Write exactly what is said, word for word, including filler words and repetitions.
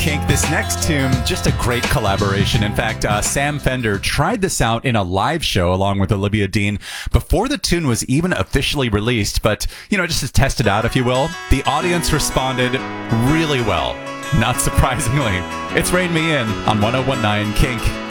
Kink. This next tune, just a great collaboration. In fact, uh, Sam Fender tried this out in a live show along with Olivia Dean before the tune was even officially released. But, you know, just to test it out, if you will, the audience responded really well. Not surprisingly. It's Rain Me In on one oh one nine Kink.